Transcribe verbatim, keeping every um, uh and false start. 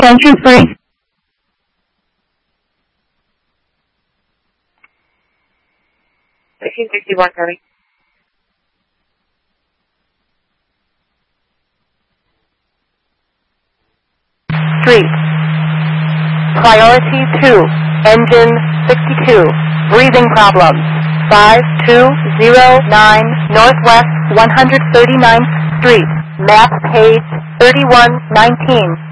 Entry three. sixteen sixty-one, Kirby. Street. Priority two. Engine sixty-two. Breathing problems. five two zero nine Northwest one hundred thirty-ninth Street. Map page thirty-one nineteen.